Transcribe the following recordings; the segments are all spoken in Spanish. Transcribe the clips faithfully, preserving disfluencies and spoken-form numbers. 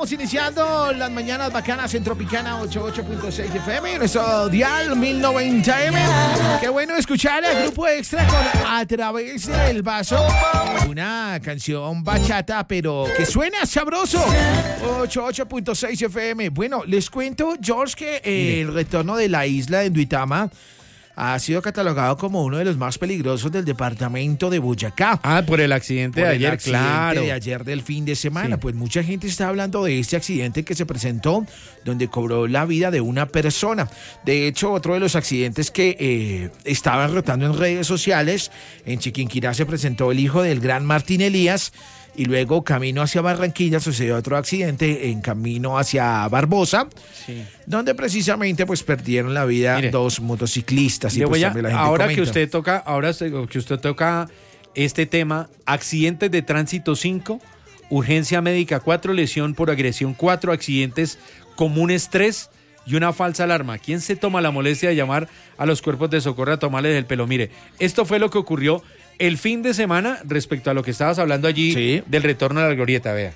estamos iniciando las mañanas bacanas en Tropicana ochenta y ocho punto seis F M, nuestro dial mil noventa M. Qué bueno escuchar al Grupo Extra con A Través del Vaso, una canción bachata, pero que suena sabroso. ochenta y ocho punto seis F M. Bueno, les cuento, George, que eh, el retorno de la isla de Duitama ha sido catalogado como uno de los más peligrosos del departamento de Boyacá. Ah, por el accidente por de ayer, el accidente claro. de ayer del fin de semana. Sí. Pues mucha gente está hablando de este accidente que se presentó, donde cobró la vida de una persona. De hecho, otro de los accidentes que eh, estaban rotando en redes sociales, en Chiquinquirá se presentó el hijo del gran Martín Elías, y luego camino hacia Barranquilla sucedió otro accidente en camino hacia Barbosa, sí, donde precisamente pues perdieron la vida Mire, dos motociclistas. Y le pues, voy a, también la gente ahora comenta. que usted toca, ahora que usted toca este tema, accidentes de tránsito cinco, urgencia médica cuatro, lesión por agresión cuatro, accidentes comunes tres y una falsa alarma. ¿Quién se toma la molestia de llamar a los cuerpos de socorro a tomarles el pelo? Mire, esto fue lo que ocurrió el fin de semana respecto a lo que estabas hablando allí, sí, del retorno a la glorieta, vea.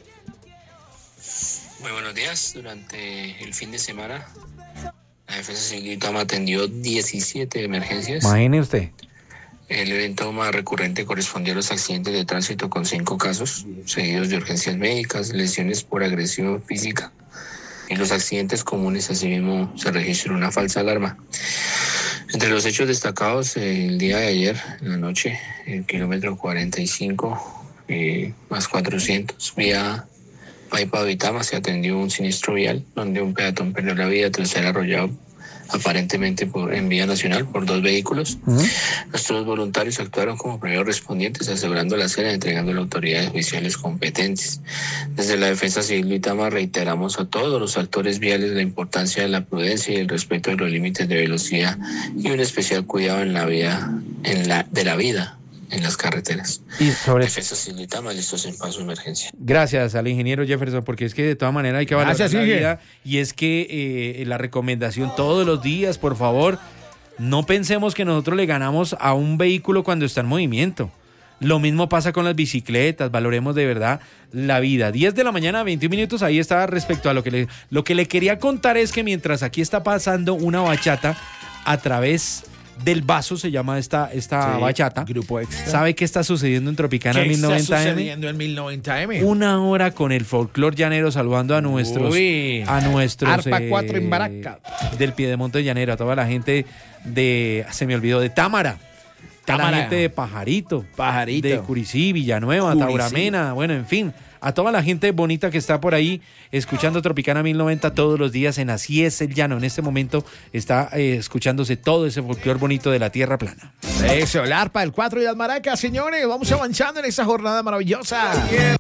Muy buenos días. Durante el fin de semana, la Defensa Civil de Duitama atendió diecisiete emergencias. Imagine usted. El evento más recurrente correspondió a los accidentes de tránsito con cinco casos, seguidos de urgencias médicas, lesiones por agresión física. En los accidentes comunes, asimismo, se registró una falsa alarma. Entre los hechos destacados, el día de ayer, en la noche, el kilómetro cuarenta y cinco eh, más cuatrocientos, vía Paipa Duitama, se atendió un siniestro vial donde un peatón perdió la vida tras ser arrollado aparentemente por, en vía nacional por dos vehículos. Uh-huh. Nuestros voluntarios actuaron como primeros respondientes, asegurando la escena y entregando a las autoridades judiciales competentes. Desde la Defensa Civil de Duitama reiteramos a todos los actores viales la importancia de la prudencia y el respeto de los límites de velocidad y un especial cuidado en la vida, en la, de la vida en las carreteras. Y sobre Defensa Civil de Duitama, listos en paso de emergencia. Gracias al ingeniero Jefferson, porque es que de todas maneras hay que valorar Gracias, la vida, y es que eh, la recomendación todos los días, por favor, no pensemos que nosotros le ganamos a un vehículo cuando está en movimiento. Lo mismo pasa con las bicicletas, valoremos de verdad la vida. diez de la mañana, veintiún minutos, ahí está respecto a lo que le, lo que le quería contar es que mientras aquí está pasando una bachata a través del Vaso, se llama esta, esta sí, bachata. Grupo Extra. ¿Sabe qué está sucediendo en Tropicana mil noventa M? ¿Qué está sucediendo en mil noventa M? Una hora con el folclor llanero, saludando a nuestros... Uy, a nuestros... Arpa eh, cuatro en Baraca. Del Piedemonte Llanero, a toda la gente de... Se me olvidó, de Támara. Támara. A la gente de Pajarito. Pajarito. De Curicí, Villanueva, Curicí. Tauramena, bueno, en fin. A toda la gente bonita que está por ahí escuchando Tropicana mil noventa todos los días en Así es el Llano. En este momento está eh, escuchándose todo ese folclor bonito de la tierra plana. Eso, el arpa, el cuatro y las maracas, señores. Vamos avanzando en esta jornada maravillosa. Yeah.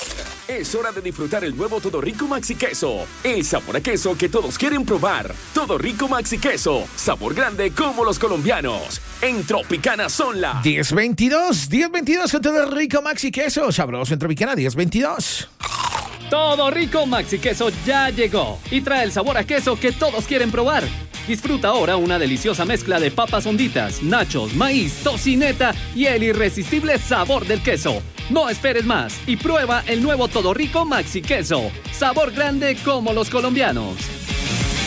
Es hora de disfrutar el nuevo Todo Rico Maxi Queso. El sabor a queso que todos quieren probar. Todo Rico Maxi Queso. Sabor grande como los colombianos. En Tropicana son las diez veintidós. diez veintidós con Todo Rico Maxi Queso. Sabroso en Tropicana, diez veintidós. Todo Rico Maxi Queso ya llegó y trae el sabor a queso que todos quieren probar. Disfruta ahora una deliciosa mezcla de papas honditas, nachos, maíz, tocineta y el irresistible sabor del queso. No esperes más y prueba el nuevo Todo Rico Maxi Queso. Sabor grande como los colombianos.